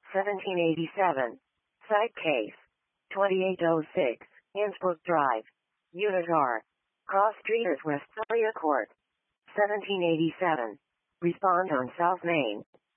1787. Site case. 2806, Innsbruck Drive. Unit R. Cross Streeters, Westphalia Court. 1787. Respond on South Main.